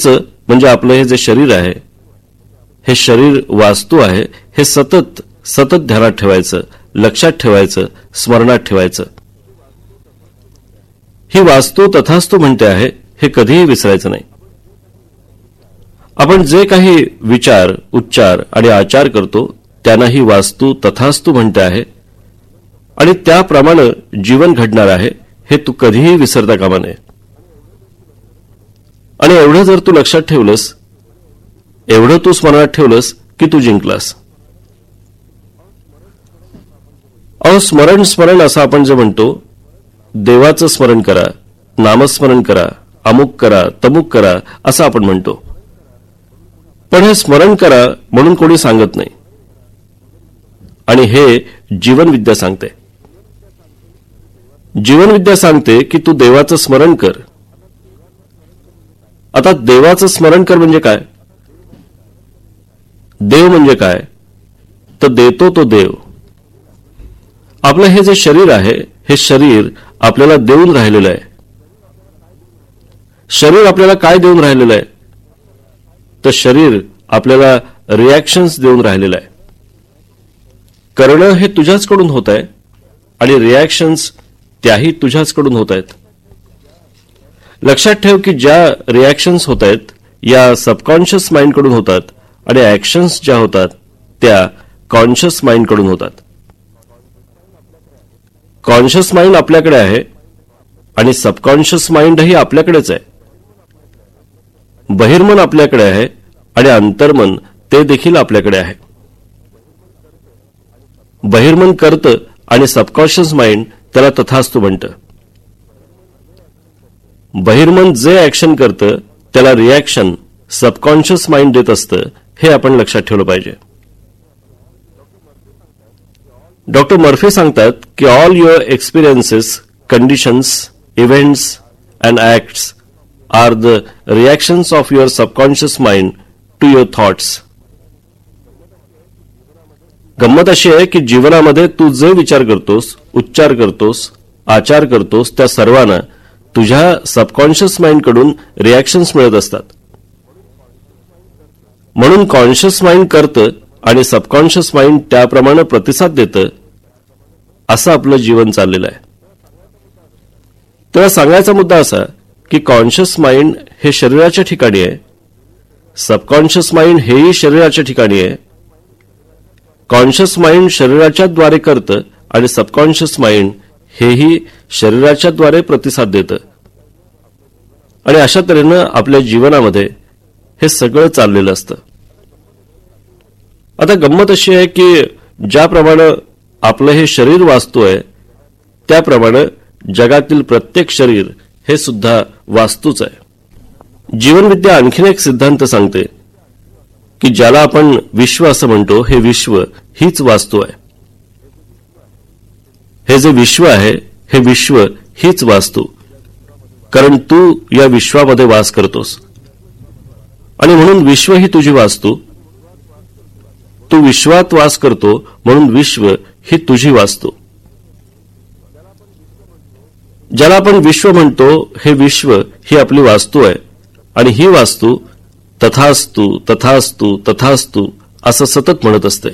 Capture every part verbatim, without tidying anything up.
रोजचं म्हणजे आपलं हे जे शरीर आहे, हे शरीर वास्तू आहे, हे सतत सतत ध्यानात ठेवायचं, लक्षात ठेवायचं, स्मरणात ठेवायचं. ही वास्तू तथास्तु म्हणते आहे हे कधीही विसरायचं नाही. आपण जे काही विचार, उच्चार आणि आचार करतो त्यांना ही वास्तू तथास्तु म्हणते आहे आणि त्याप्रमाणे जीवन घडणार आहे हे तू कधीही विसरता कामा नये. आणि एवढं जर तू लक्षात ठेवलंस, एवढं तू स्मरणात ठेवलंस की तू जिंकलास. अहो, स्मरण स्मरण असं आपण जे म्हणतो, देवाचं स्मरण करा, नामस्मरण करा, अमुक करा, तमुक करा असं आपण म्हणतो. पण हे स्मरण करा म्हणून कोणी सांगत नाही. आणि हे जीवनविद्या सांगते. जीवनविद्या सांगते की तू देवाचं स्मरण कर. आता देवाचं स्मरण कर म्हणजे काय? देव म्हणजे काय? तर देतो तो देव. आपलं हे जे शरीर आहे, हे शरीर आपल्याला देऊन राहिलेलं आहे. शरीर आपल्याला काय देऊन राहिलेलं आहे? तर शरीर आपल्याला रिॲक्शन्स देऊन राहिलेलं आहे. करणं हे तुझ्याचकडून होत आहे आणि रिॲक्शन्स त्याही तुझ्याचकडून होत आहेत. लक्षात ठेव की ज्या रिॲक्शन्स होत आहेत या सबकॉन्शियस माइंडकडून होतात आणि ऍक्शन्स ज्या होतात त्या कॉन्शियस माइंडकडून होतात. कॉन्शियस माइंड आपल्याकडे आहे आणि सबकॉन्शियस माइंडही आपल्याकडेच आहे. बहिर्मन आपल्याकडे आहे आणि अंतर्मन ते देखील आपल्याकडे आहे. बहिर्मन करतं आणि सबकॉन्शियस माइंड त्याला तथास्तु म्हणतं. बहिर्मन जे ऍक्शन करतं त्याला रिॲक्शन सबकॉन्शियस माइंड देत असतं, हे आपण लक्षात ठेवलं पाहिजे. डॉक्टर मर्फी सांगतात की all your experiences, conditions, events and acts R the reactions of your subconscious mind to your thoughts. गंमत अशी आहे की जीवनामध्ये तू जे विचार करतोस, उच्चार करतोस, आचार करतोस त्या सर्वांना तुझ्या सबकॉन्शियस माइंडकडून रिॲक्शन्स मिळत असतात. म्हणून कॉन्शियस माइंड करतं आणि सबकॉन्शियस माइंड त्याप्रमाणे प्रतिसाद देतं. असं आपलं जीवन चाललेलं आहे. तेव्हा सांगायचा मुद्दा असा की कॉन्शियस माइंड हे शरीराच्या ठिकाणी आहे, सबकॉन्शियस माइंड हेही शरीराच्या ठिकाणी आहे. कॉन्शियस माइंड शरीराच्या द्वारे करतं आणि सबकॉन्शियस माइंड हेही शरीराच्या द्वारे प्रतिसाद देतं. आणि अशा तऱ्हेनं आपल्या जीवनामध्ये हे सगळं चाललेलं असतं. आता गंमत अशी आहे की ज्याप्रमाणे आपलं हे शरीर वास्तू आहे त्याप्रमाणे जगातील प्रत्येक शरीर हे सुद्धा वास्तूच आहे. जीवनविद्या आणखीन एक सिद्धांत सांगते की ज्याला आपण विश्व असं म्हणतो, हे विश्व हीच वास्तू आहे. हे जे विश्व आहे हे विश्व हीच वास्तू, कारण तू या विश्वामध्ये वास करतोस आणि म्हणून विश्व ही तुझी वास्तू. तू विश्वात वास करतो म्हणून विश्व ही तुझी वास्तू. ज्याला आपण विश्व म्हणतो हे विश्व ही आपली वास्तू आहे आणि ही वास्तू तथास्तु तथास्तु तथास्तु असं सतत म्हणत असते.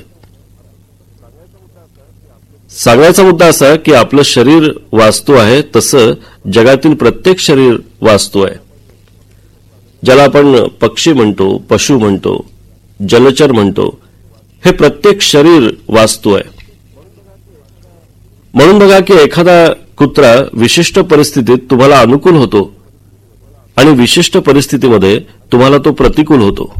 सांगायचा मुद्दा असा की आपलं शरीर वास्तू आहे तसं जगातील प्रत्येक शरीर वास्तू आहे. ज्याला आपण पक्षी म्हणतो, पशु म्हणतो, जलचर म्हणतो, हे प्रत्येक शरीर वास्तू आहे. म्हणून बघा की एखादा कुत्रा विशिष्ट परिस्थितीत तुम्हाला अनुकूल होतो आणि विशिष्ट परिस्थितीमध्ये तुम्हाला तो प्रतिकूल होतो.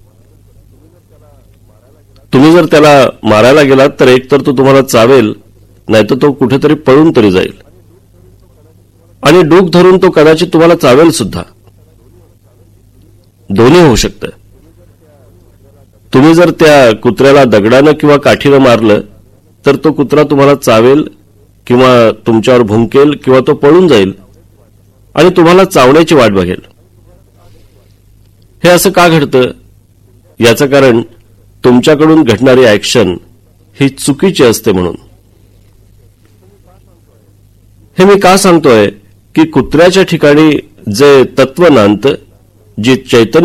तुम्ही जर त्याला मारायला गेलात तर एक तर तो तुम्हाला चावेल, नाहीतर तो कुठेतरी पळून तरी जाईल आणि डोक धरून तो कदाचित तुम्हाला चावेल सुद्धा. दोन्ही होऊ शकतं. तुम्ही जर त्या कुत्र्याला दगडानं किंवा काठीनं मारलं तर तो कुत्रा तुम्हाला चावेल किंवा तुमच्यावर भुंकेल किंवा तो पळून जाईल आणि तुम्हाला चावण्याची वाट बघेल. हे असं का घडतं? याचं कारण तुमच्याकडून घडणारी ऍक्शन ही चुकीची असते म्हणून. हे मी का सांगतोय की कुत्र्याच्या ठिकाणी जे तत्व नांदतं, जी चैतन्य